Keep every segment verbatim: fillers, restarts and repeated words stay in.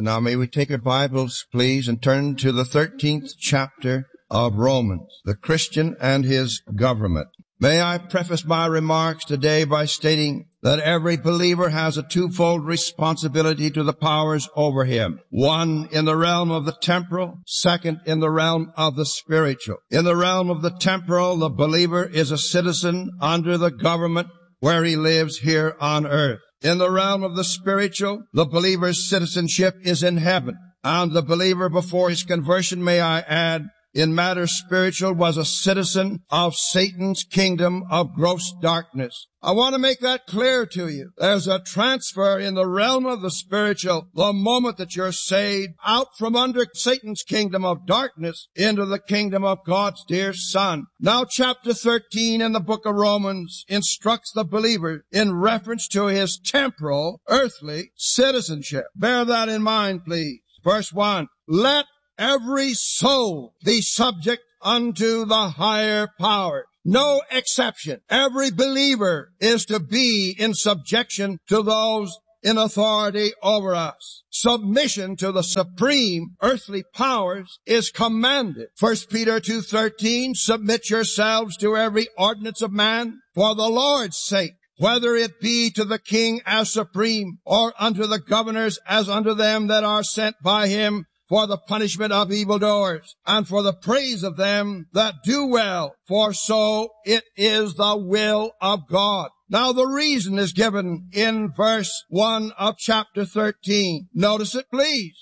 And now may we take our Bibles, please, and turn to the thirteenth chapter of Romans, the Christian and his government. May I preface my remarks today by stating that every believer has a twofold responsibility to the powers over him. One, in the realm of the temporal. Second, in the realm of the spiritual. In the realm of the temporal, the believer is a citizen under the government where he lives here on earth. In the realm of the spiritual, the believer's citizenship is in heaven. And the believer before his conversion, may I add, in matters spiritual, was a citizen of Satan's kingdom of gross darkness. I want to make that clear to you. There's a transfer in the realm of the spiritual the moment that you're saved out from under Satan's kingdom of darkness into the kingdom of God's dear Son. Now chapter thirteen in the book of Romans instructs the believer in reference to his temporal, earthly citizenship. Bear that in mind, please. Verse one, let every soul be subject unto the higher power. No exception. Every believer is to be in subjection to those in authority over us. Submission to the supreme earthly powers is commanded. First Peter two thirteen, submit yourselves to every ordinance of man for the Lord's sake, whether it be to the king as supreme, or unto the governors as unto them that are sent by him, for the punishment of evildoers, and for the praise of them that do well, for so it is the will of God. Now the reason is given in verse one of chapter thirteen. Notice it, please.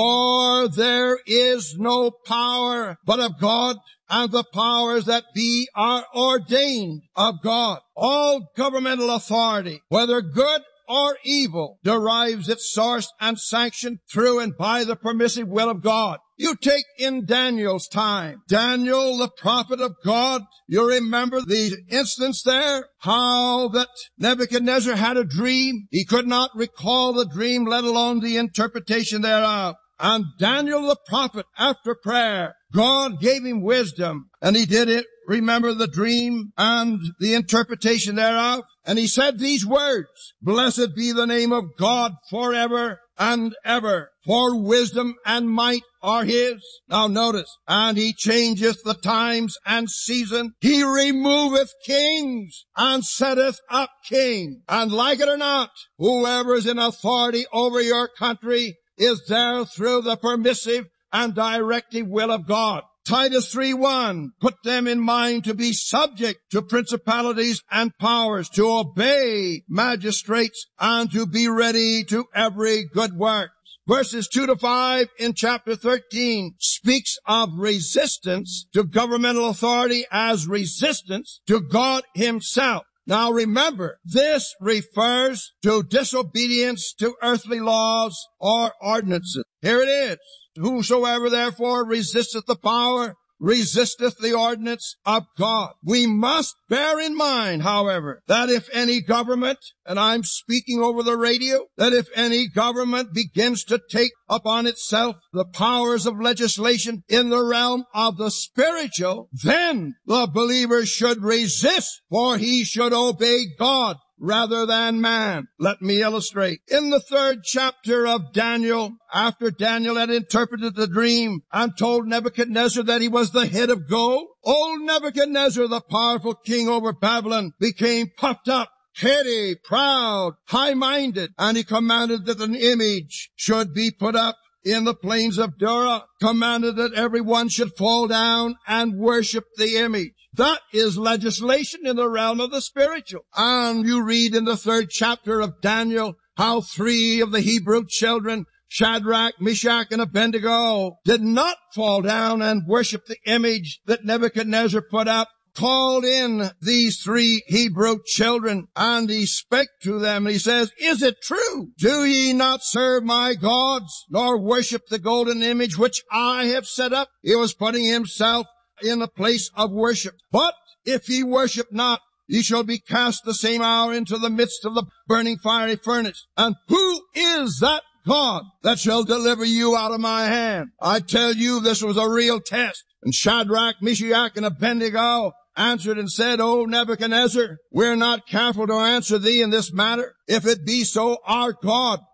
For there is no power but of God, and the powers that be are ordained of God. All governmental authority, whether good or evil, derives its source and sanction through and by the permissive will of God. You take in Daniel's time. Daniel, the prophet of God, you remember the instance there? How that Nebuchadnezzar had a dream. He could not recall the dream, let alone the interpretation thereof. And Daniel the prophet, after prayer, God gave him wisdom, and he did it. Remember the dream and the interpretation thereof. And he said these words, blessed be the name of God forever and ever, for wisdom and might are his. Now notice, and he changeth the times and season. He removeth kings and setteth up kings. And like it or not, whoever is in authority over your country is there through the permissive and directive will of God. Titus three one, put them in mind to be subject to principalities and powers, to obey magistrates, and to be ready to every good work. Verses two to five in chapter thirteen speaks of resistance to governmental authority as resistance to God himself. Now remember, this refers to disobedience to earthly laws or ordinances. Here it is. Whosoever therefore resisteth the power, resisteth the ordinance of God. We must bear in mind, however, that if any government, and I'm speaking over the radio, that if any government begins to take upon itself the powers of legislation in the realm of the spiritual, then the believer should resist, for he should obey God rather than man. Let me illustrate. In the third chapter of Daniel, after Daniel had interpreted the dream and told Nebuchadnezzar that he was the head of gold, old Nebuchadnezzar, the powerful king over Babylon, became puffed up, heady, proud, high-minded, and he commanded that an image should be put up in the plains of Dura, commanded that everyone should fall down and worship the image. That is legislation in the realm of the spiritual. And you read in the third chapter of Daniel how three of the Hebrew children, Shadrach, Meshach, and Abednego, did not fall down and worship the image that Nebuchadnezzar put up. Called in these three Hebrew children, and he spake to them, and he says, is it true? Do ye not serve my gods, nor worship the golden image which I have set up? He was putting himself in a place of worship. But if ye worship not, ye shall be cast the same hour into the midst of the burning fiery furnace. And who is that God that shall deliver you out of my hand? I tell you, this was a real test. And Shadrach, Meshach, and Abednego answered and said, O Nebuchadnezzar, we're not careful to answer thee in this matter. If it be so, our God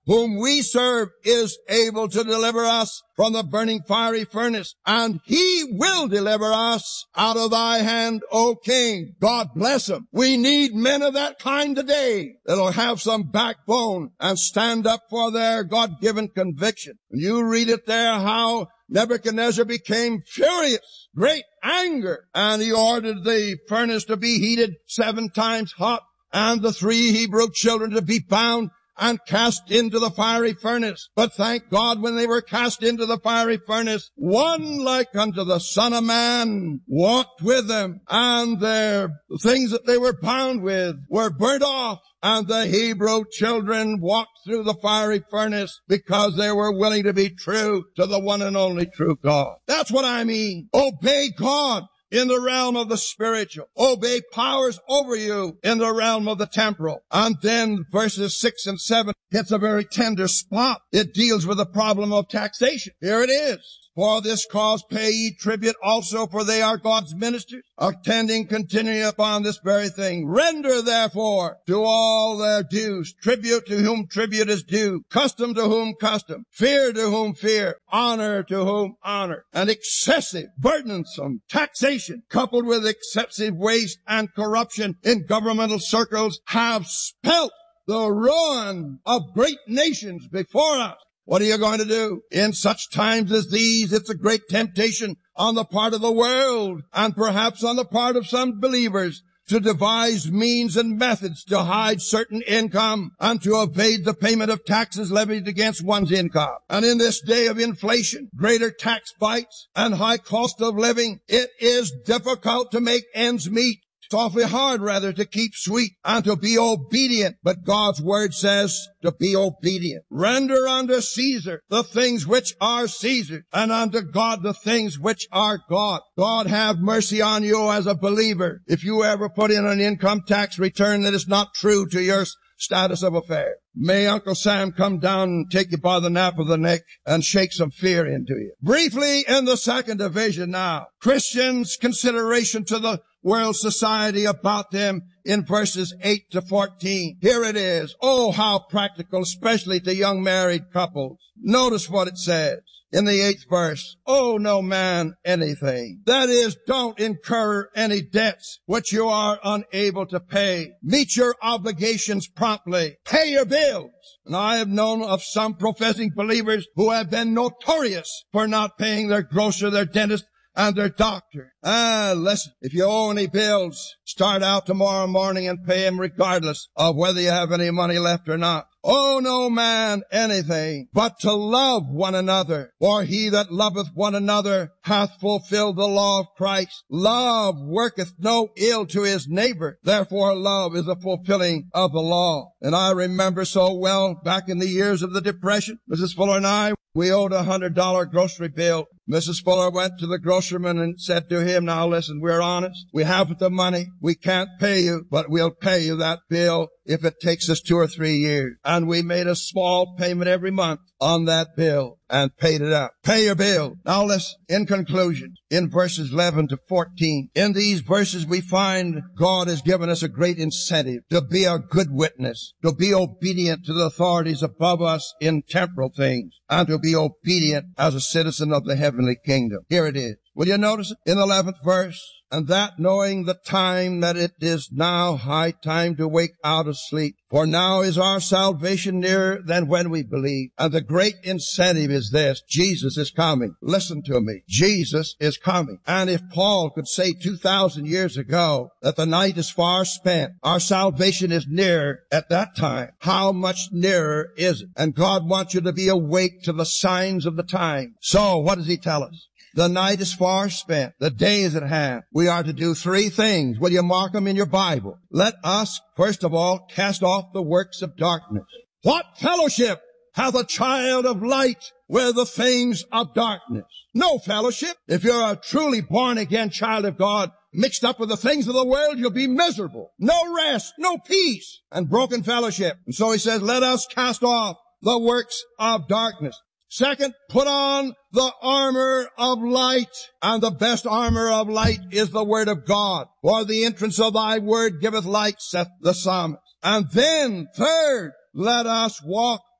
whom we serve is able to deliver us from the burning fiery furnace, and he will deliver us out of thy hand, O King. God bless him. We need men of that kind today that'll have some backbone and stand up for their God-given conviction. And you read it there how Nebuchadnezzar became furious, great anger, and he ordered the furnace to be heated seven times hot, and the three Hebrew children to be bound and cast into the fiery furnace. But thank God, when they were cast into the fiery furnace, one like unto the Son of Man walked with them, and their things that they were bound with were burnt off. And the Hebrew children walked through the fiery furnace because they were willing to be true to the one and only true God. That's what I mean. Obey God in the realm of the spiritual. Obey powers over you in the realm of the temporal. And then verses six and seven hits a very tender spot. It deals with the problem of taxation. Here it is. For this cause pay ye tribute also, for they are God's ministers, attending continually upon this very thing. Render therefore to all their dues, tribute to whom tribute is due, custom to whom custom, fear to whom fear, honor to whom honor. And excessive, burdensome taxation, coupled with excessive waste and corruption in governmental circles, have spelt the ruin of great nations before us. What are you going to do? In such times as these, it's a great temptation on the part of the world, and perhaps on the part of some believers, to devise means and methods to hide certain income and to evade the payment of taxes levied against one's income. And in this day of inflation, greater tax bites, and high cost of living, it is difficult to make ends meet. It's awfully hard, rather, to keep sweet and to be obedient. But God's word says to be obedient. Render unto Caesar the things which are Caesar's, and unto God the things which are God. God have mercy on you as a believer if you ever put in an income tax return that is not true to your status of affairs. May Uncle Sam come down and take you by the nape of the neck and shake some fear into you. Briefly, in the second division now, Christians' consideration to the world society about them in verses eight to fourteen. Here it is. Oh, how practical, especially to young married couples. Notice what it says in the eighth verse. Owe no man anything. That is, don't incur any debts which you are unable to pay. Meet your obligations promptly. Pay your bills. And I have known of some professing believers who have been notorious for not paying their grocer, their dentist, and their doctor. Ah, listen, if you owe any bills, start out tomorrow morning and pay them regardless of whether you have any money left or not. Owe no man anything, but to love one another. For he that loveth one another hath fulfilled the law of Christ. Love worketh no ill to his neighbor. Therefore love is a fulfilling of the law. And I remember so well back in the years of the Depression, Missus Fuller and I, we owed a hundred dollar grocery bill. Missus Fuller went to the grocerman and said to him, now listen, we're honest. We haven't the money. We can't pay you, but we'll pay you that bill if it takes us two or three years. And we made a small payment every month on that bill and paid it up. Pay your bill. Now listen, in conclusion, in verses eleven to fourteen, in these verses we find God has given us a great incentive to be a good witness, to be obedient to the authorities above us in temporal things, and to be obedient as a citizen of the heavenly kingdom. Here it is. Will you notice it? In the eleventh verse, and that knowing the time that it is now high time to wake out of sleep. For now is our salvation nearer than when we believed. And the great incentive is this. Jesus is coming. Listen to me. Jesus is coming. And if Paul could say two thousand years ago that the night is far spent, our salvation is near at that time, how much nearer is it? And God wants you to be awake to the signs of the time. So what does he tell us? The night is far spent. The day is at hand. We are to do three things. Will you mark them in your Bible? Let us, first of all, cast off the works of darkness. What fellowship hath a child of light with the things of darkness? No fellowship. If you're a truly born-again child of God, mixed up with the things of the world, you'll be miserable. No rest, no peace, and broken fellowship. And so he says, let us cast off the works of darkness. Second, put on the armor of light. And the best armor of light is the word of God. For the entrance of thy word giveth light, saith the psalmist. And then, third, let us walk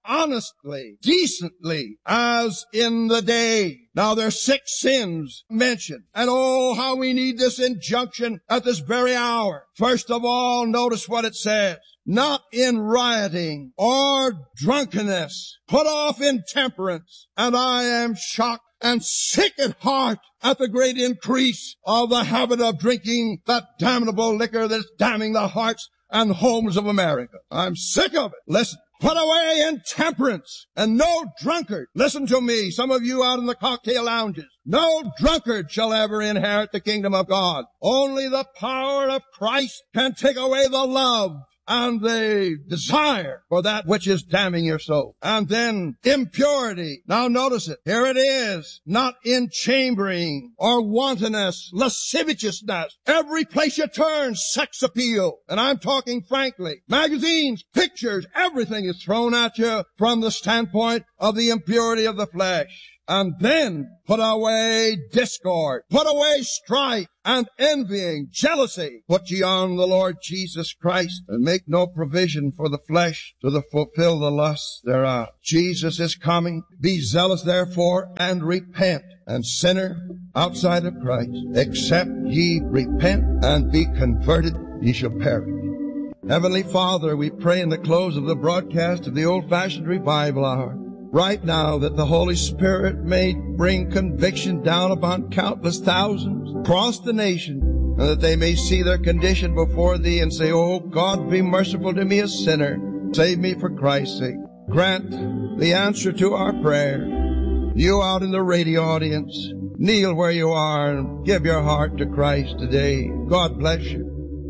honestly, decently, as in the day. Now there's six sins mentioned. And oh, how we need this injunction at this very hour. First of all, notice what it says. Not in rioting or drunkenness. Put off intemperance. And I am shocked and sick at heart at the great increase of the habit of drinking that damnable liquor that's damning the hearts and homes of America. I'm sick of it. Listen. Put away intemperance and no drunkard. Listen to me, some of you out in the cocktail lounges. No drunkard shall ever inherit the kingdom of God. Only the power of Christ can take away the love and the desire for that which is damning your soul. And then impurity. Now notice it. Here it is. Not in chambering or wantonness, lasciviousness. Every place you turn, sex appeal. And I'm talking frankly. Magazines, pictures, everything is thrown at you from the standpoint of the impurity of the flesh. And then put away discord, put away strife and envying, jealousy. Put ye on the Lord Jesus Christ and make no provision for the flesh to the fulfill the lusts thereof. Jesus is coming. Be zealous therefore and repent. And sinner outside of Christ, except ye repent and be converted, ye shall perish. Heavenly Father, we pray in the close of the broadcast of the old-fashioned revival hour, right now, that the Holy Spirit may bring conviction down upon countless thousands across the nation, and that they may see their condition before Thee and say, Oh, God, be merciful to me, a sinner. Save me for Christ's sake. Grant the answer to our prayer. You out in the radio audience, kneel where you are and give your heart to Christ today. God bless you.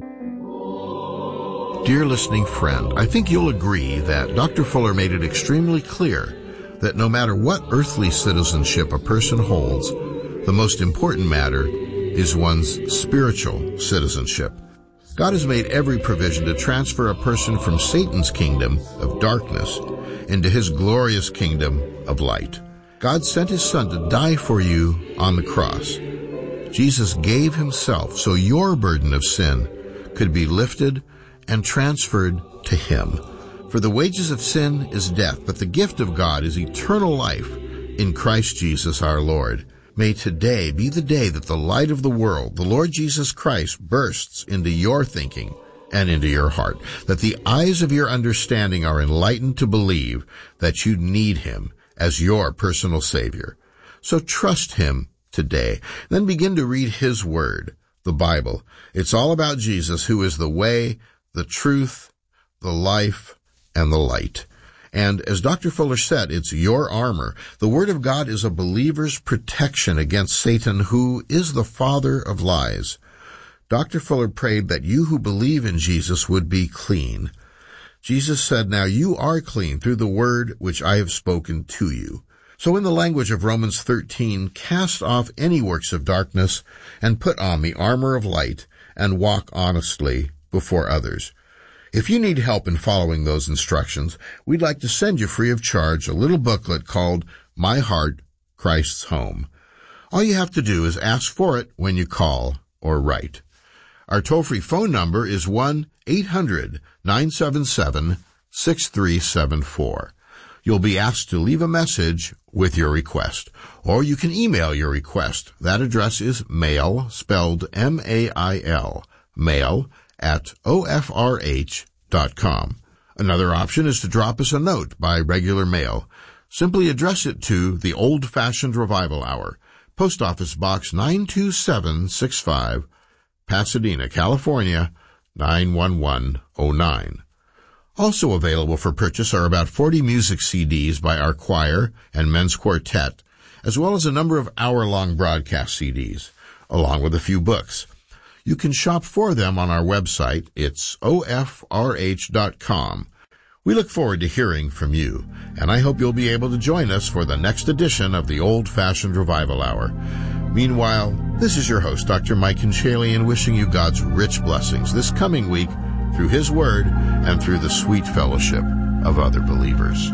Dear listening friend, I think you'll agree that Doctor Fuller made it extremely clear that no matter what earthly citizenship a person holds, the most important matter is one's spiritual citizenship. God has made every provision to transfer a person from Satan's kingdom of darkness into His glorious kingdom of light. God sent His Son to die for you on the cross. Jesus gave Himself so your burden of sin could be lifted and transferred to Him. For the wages of sin is death, but the gift of God is eternal life in Christ Jesus our Lord. May today be the day that the light of the world, the Lord Jesus Christ, bursts into your thinking and into your heart, that the eyes of your understanding are enlightened to believe that you need Him as your personal Savior. So trust Him today. Then begin to read His Word, the Bible. It's all about Jesus, who is the way, the truth, the life, and the light. And as Doctor Fuller said, it's your armor. The Word of God is a believer's protection against Satan, who is the father of lies. Doctor Fuller prayed that you who believe in Jesus would be clean. Jesus said, Now you are clean through the word which I have spoken to you. So in the language of Romans thirteen, cast off any works of darkness and put on the armor of light and walk honestly before others. If you need help in following those instructions, we'd like to send you free of charge a little booklet called My Heart, Christ's Home. All you have to do is ask for it when you call or write. Our toll-free phone number is one eight hundred nine seven seven six three seven four. You'll be asked to leave a message with your request, or you can email your request. That address is mail, spelled M A I L, mail, at O F R H dot com. Another option is to drop us a note by regular mail. Simply address it to the Old-Fashioned Revival Hour, Post Office Box nine two seven six five, Pasadena, California, nine one one oh nine. Also available for purchase are about forty music C Ds by our choir and men's quartet, as well as a number of hour-long broadcast C Ds, along with a few books. You can shop for them on our website. It's O F R H dot com. We look forward to hearing from you, and I hope you'll be able to join us for the next edition of the Old-Fashioned Revival Hour. Meanwhile, this is your host, Doctor Mike Conchalian, wishing you God's rich blessings this coming week through His Word and through the sweet fellowship of other believers.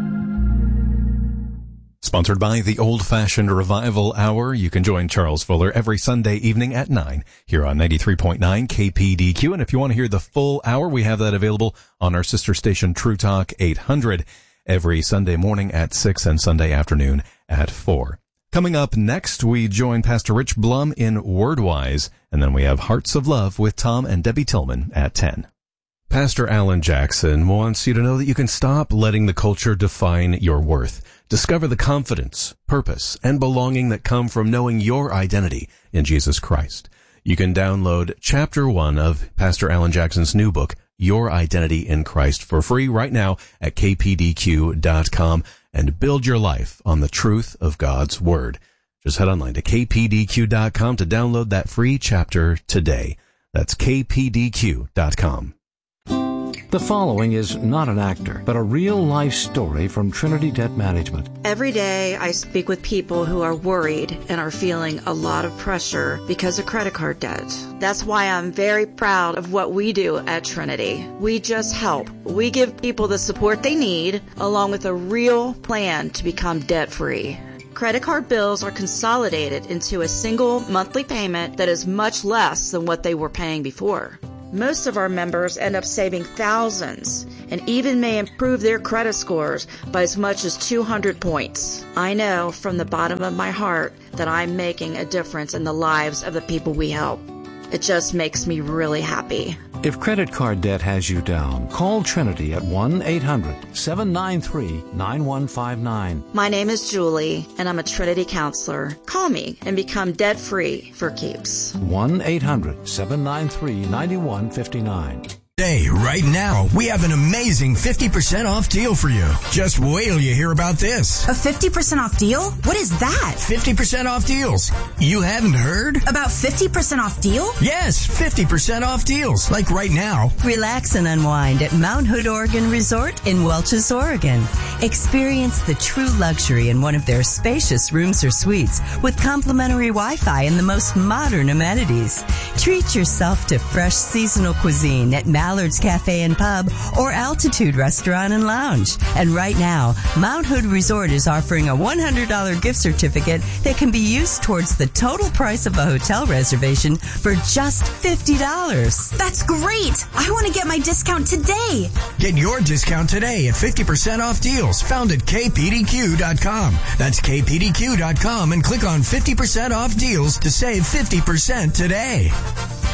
Sponsored by the Old-Fashioned Revival Hour. You can join Charles Fuller every Sunday evening at nine here on ninety-three point nine K P D Q. And if you want to hear the full hour, we have that available on our sister station, True Talk eight hundred. every Sunday morning at six and Sunday afternoon at four. Coming up next, we join Pastor Rich Blum in Wordwise, and then we have Hearts of Love with Tom and Debbie Tillman at ten. Pastor Alan Jackson wants you to know that you can stop letting the culture define your worth. Discover the confidence, purpose, and belonging that come from knowing your identity in Jesus Christ. You can download Chapter one of Pastor Alan Jackson's new book, Your Identity in Christ, for free right now at k p d q dot com and build your life on the truth of God's Word. Just head online to k p d q dot com to download that free chapter today. That's k p d q dot com. The following is not an actor, but a real-life story from Trinity Debt Management. Every day I speak with people who are worried and are feeling a lot of pressure because of credit card debt. That's why I'm very proud of what we do at Trinity. We just help. We give people the support they need, along with a real plan to become debt-free. Credit card bills are consolidated into a single monthly payment that is much less than what they were paying before. Most of our members end up saving thousands and even may improve their credit scores by as much as two hundred points. I know from the bottom of my heart that I'm making a difference in the lives of the people we help. It just makes me really happy. If credit card debt has you down, call Trinity at one eight hundred seven nine three nine one five nine. My name is Julie, and I'm a Trinity counselor. Call me and become debt-free for keeps. one eight hundred seven nine three nine one five nine. Hey, right now, we have an amazing fifty percent off deal for you. Just wait till you hear about this. A fifty percent off deal? What is that? fifty percent off deals. You haven't heard? About fifty percent off deal? Yes, fifty percent off deals. Like right now. Relax and unwind at Mount Hood Oregon Resort in Welches, Oregon. Experience the true luxury in one of their spacious rooms or suites with complimentary Wi-Fi and the most modern amenities. Treat yourself to fresh seasonal cuisine at Mallard's Cafe and Pub or Altitude Restaurant and Lounge. And right now, Mount Hood Resort is offering a one hundred dollars gift certificate that can be used towards the total price of a hotel reservation for just fifty dollars. That's great! I want to get my discount today. Get your discount today at fifty percent off deals found at k p d q dot com. That's k p d q dot com and click on fifty percent off deals to save fifty percent today.